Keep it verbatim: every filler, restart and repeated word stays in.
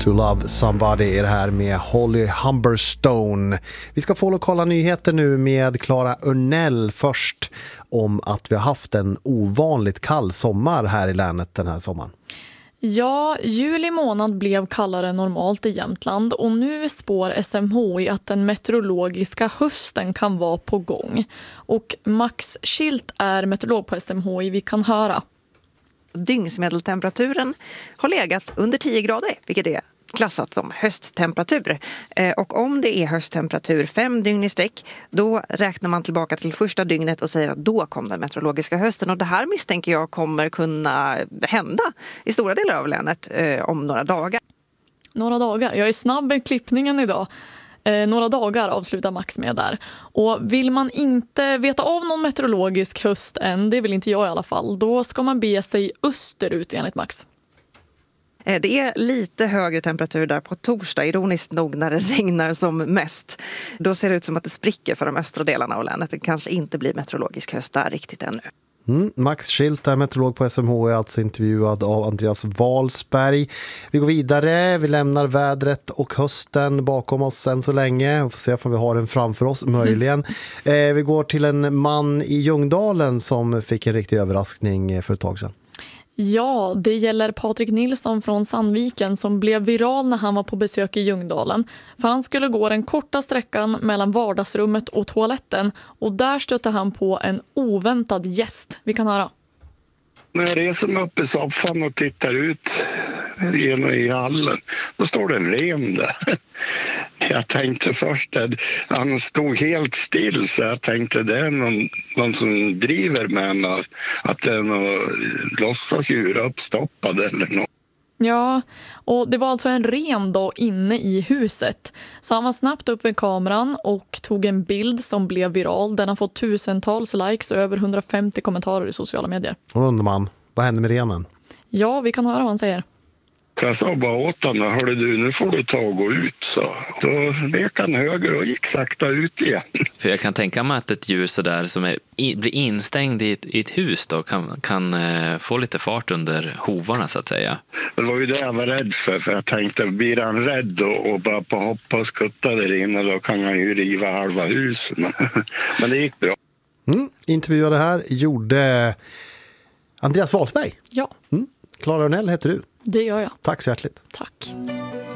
To Love Somebody är det här med Holly Humberstone. Vi ska få lokala nyheter nu med Clara Örnell först om att vi har haft en ovanligt kall sommar här i länet den här sommaren. Ja, juli månad blev kallare än normalt i Jämtland och nu spår S M H I att den meteorologiska hösten kan vara på gång. Och Max Schilt är meteorolog på S M H I, vi kan höra. Dygnsmedeltemperaturen har legat under tio grader, vilket är klassat som hösttemperatur. Eh, och om det är hösttemperatur fem dygn i sträck, då räknar man tillbaka till första dygnet och säger att då kom den meteorologiska hösten. Och det här misstänker jag kommer kunna hända i stora delar av länet eh, om några dagar. Några dagar? Jag är snabb i klippningen idag. Eh, några dagar avslutar Max med där. Och vill man inte veta av någon meteorologisk höst än, det vill inte jag i alla fall, då ska man be sig österut enligt Max. Det är lite högre temperatur där på torsdag, ironiskt nog när det regnar som mest. Då ser det ut som att det spricker för de östra delarna av länet. Det kanske inte blir meteorologisk höst där riktigt ännu. Mm, Max Schilt är meteorolog på S M H, är alltså intervjuad av Andreas Wahlsberg. Vi går vidare, vi lämnar vädret och hösten bakom oss än så länge. Vi får se om vi har den framför oss, möjligen. Mm. Eh, vi går till en man i Ljungdalen som fick en riktig överraskning för ett tag sedan. Ja, det gäller Patrik Nilsson från Sandviken som blev viral när han var på besök i Ljungdalen. För han skulle gå den korta sträckan mellan vardagsrummet och toaletten och där stötte han på en oväntad gäst. Vi kan höra. När jag reser mig upp i soffan och tittar ut genom i hallen, då står det en ren där. Jag tänkte först att han stod helt still, så jag tänkte det är någon, någon som driver med henne, att det är någon låtsasdjur uppstoppad eller något. Ja, och det var alltså en ren då inne i huset. Så han var snabbt upp vid kameran och tog en bild som blev viral. Den har fått tusentals likes och över hundrafemtio kommentarer i sociala medier. Och undrar man, vad hände med renen? Ja, vi kan höra vad han säger. Jag sa bara åt honom, hörde du, nu får du ta och gå ut. Så då vek han höger och gick sakta ut igen. För jag kan tänka mig att ett djur så där som är, blir instängd i ett, i ett hus då kan, kan eh, få lite fart under hovarna så att säga. Det var ju det jag var rädd för, för jag tänkte, blir han rädd och, och bara på hoppa och skutta där inne, då kan han ju riva halva huset. Men, men det gick bra. Mm, intervjuade här gjorde Andreas Wahlsberg. Ja. Mm. Clara Örnell heter du. Det gör jag. Tack så hjärtligt. Tack.